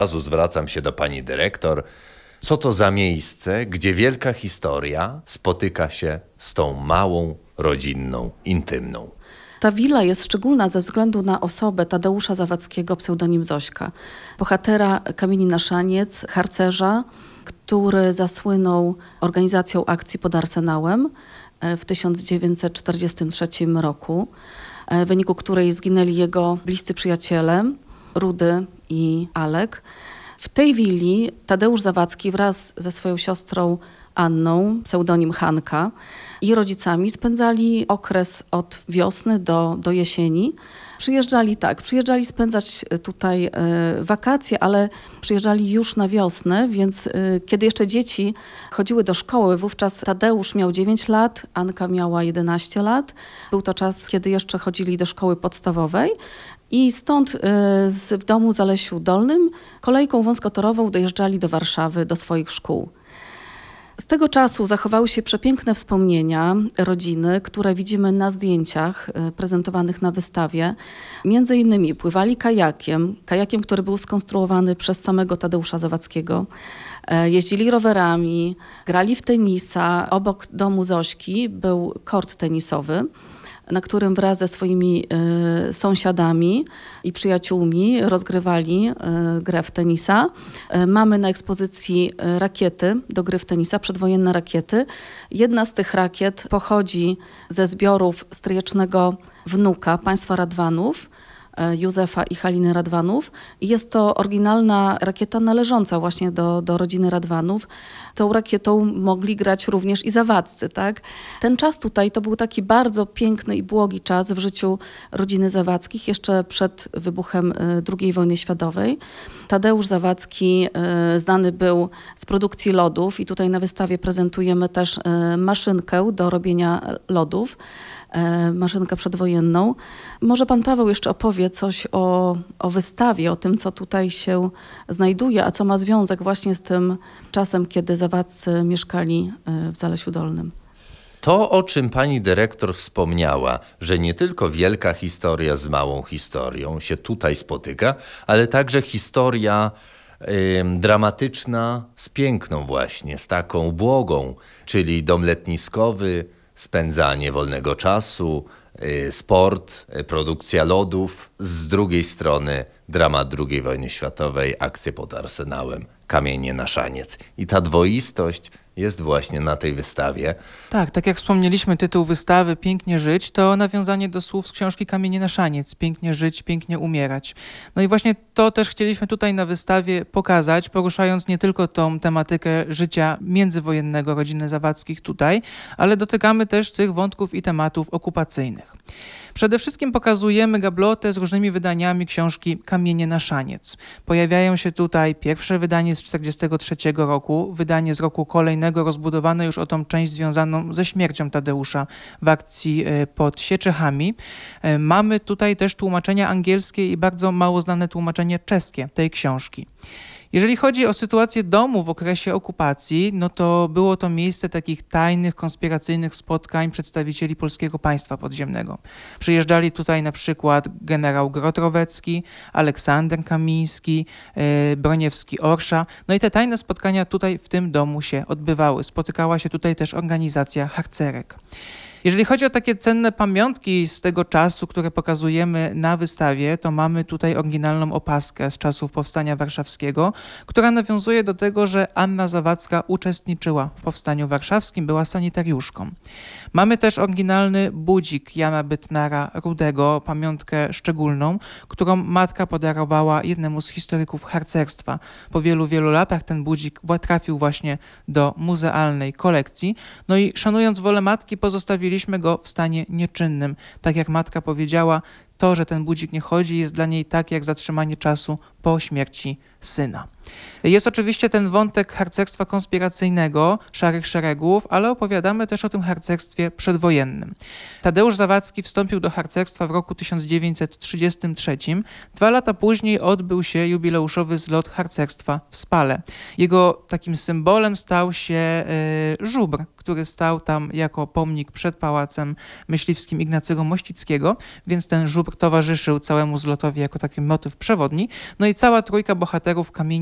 Razu zwracam się do pani dyrektor. Co to za miejsce, gdzie wielka historia spotyka się z tą małą, rodzinną, intymną? Ta willa jest szczególna ze względu na osobę Tadeusza Zawadzkiego, pseudonim Zośka. Bohatera Kamieni na Szaniec, harcerza, który zasłynął organizacją akcji pod Arsenałem w 1943 roku, w wyniku której zginęli jego bliscy przyjaciele Rudy i Alek. W tej willi Tadeusz Zawadzki wraz ze swoją siostrą Anną, pseudonim Hanka, i rodzicami spędzali okres od wiosny do jesieni. Przyjeżdżali spędzać tutaj wakacje, ale przyjeżdżali już na wiosnę, więc kiedy jeszcze dzieci chodziły do szkoły, wówczas Tadeusz miał 9 lat, Anka miała 11 lat. Był to czas, kiedy jeszcze chodzili do szkoły podstawowej. I stąd w domu Zalesiu Dolnym kolejką wąskotorową dojeżdżali do Warszawy, do swoich szkół. Z tego czasu zachowały się przepiękne wspomnienia rodziny, które widzimy na zdjęciach prezentowanych na wystawie. Między innymi pływali kajakiem, który był skonstruowany przez samego Tadeusza Zawadzkiego. Jeździli rowerami, grali w tenisa. Obok domu Zośki był kort tenisowy, na którym wraz ze swoimi sąsiadami i przyjaciółmi rozgrywali grę w tenisa. Mamy na ekspozycji rakiety do gry w tenisa, przedwojenne rakiety. Jedna z tych rakiet pochodzi ze zbiorów stryjecznego wnuka państwa Radwanów, Józefa i Haliny Radwanów. I jest to oryginalna rakieta należąca właśnie do rodziny Radwanów. Tą rakietą mogli grać również i Zawadzcy, tak? Ten czas tutaj to był taki bardzo piękny i błogi czas w życiu rodziny Zawadzkich, jeszcze przed wybuchem II wojny światowej. Tadeusz Zawadzki znany był z produkcji lodów i tutaj na wystawie prezentujemy też maszynkę do robienia lodów. Maszynkę przedwojenną. Może pan Paweł jeszcze opowie coś o wystawie, o tym, co tutaj się znajduje, a co ma związek właśnie z tym czasem, kiedy Zawadzcy mieszkali w Zalesiu Dolnym. To, o czym pani dyrektor wspomniała, że nie tylko wielka historia z małą historią się tutaj spotyka, ale także historia dramatyczna z piękną właśnie, z taką błogą, czyli dom letniskowy, spędzanie wolnego czasu, sport, produkcja lodów. Z drugiej strony dramat II wojny światowej, akcje pod Arsenałem, Kamienie na Szaniec. I ta dwoistość jest właśnie na tej wystawie. Tak jak wspomnieliśmy, tytuł wystawy Pięknie żyć to nawiązanie do słów z książki Kamienie na Szaniec. Pięknie żyć, pięknie umierać. No i właśnie to też chcieliśmy tutaj na wystawie pokazać, poruszając nie tylko tą tematykę życia międzywojennego rodziny Zawadzkich tutaj, ale dotykamy też tych wątków i tematów okupacyjnych. Przede wszystkim pokazujemy gablotę z różnymi wydaniami książki Kamienie na Szaniec. Pojawiają się tutaj pierwsze wydanie z 1943 roku, wydanie z roku kolejnego rozbudowane już o tą część związaną ze śmiercią Tadeusza w akcji pod Sieczechami. Mamy tutaj też tłumaczenia angielskie i bardzo mało znane tłumaczenie czeskie tej książki. Jeżeli chodzi o sytuację domu w okresie okupacji, no to było to miejsce takich tajnych, konspiracyjnych spotkań przedstawicieli polskiego państwa podziemnego. Przyjeżdżali tutaj na przykład generał Grot-Rowecki, Aleksander Kamiński, Broniewski-Orsza. No i te tajne spotkania tutaj w tym domu się odbywały. Spotykała się tutaj też organizacja harcerek. Jeżeli chodzi o takie cenne pamiątki z tego czasu, które pokazujemy na wystawie, to mamy tutaj oryginalną opaskę z czasów Powstania Warszawskiego, która nawiązuje do tego, że Anna Zawadzka uczestniczyła w Powstaniu Warszawskim, była sanitariuszką. Mamy też oryginalny budzik Jana Bytnara-Rudego, pamiątkę szczególną, którą matka podarowała jednemu z historyków harcerstwa. Po wielu latach ten budzik trafił właśnie do muzealnej kolekcji. No i szanując wolę matki, pozostawiliśmy go w stanie nieczynnym. Tak jak matka powiedziała, to, że ten budzik nie chodzi, jest dla niej tak jak zatrzymanie czasu po śmierci syna. Jest oczywiście ten wątek harcerstwa konspiracyjnego, szarych szeregów, ale opowiadamy też o tym harcerstwie przedwojennym. Tadeusz Zawadzki wstąpił do harcerstwa w roku 1933. 2 lata później odbył się jubileuszowy zlot harcerstwa w Spale. Jego takim symbolem stał się żubr, który stał tam jako pomnik przed Pałacem Myśliwskim Ignacego Mościckiego, więc ten żubr towarzyszył całemu zlotowi jako taki motyw przewodni. No i cała trójka bohaterów kamieni